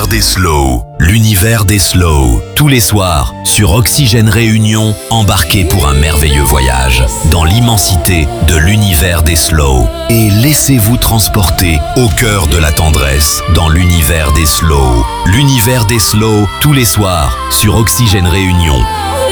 des slows. L'univers des slows. Tous les soirs, sur Oxygène Réunion, embarquez pour un merveilleux voyage dans l'immensité de l'univers des slows. Et laissez-vous transporter au cœur de la tendresse dans l'univers des slows. L'univers des slows, tous les soirs, sur Oxygène Réunion.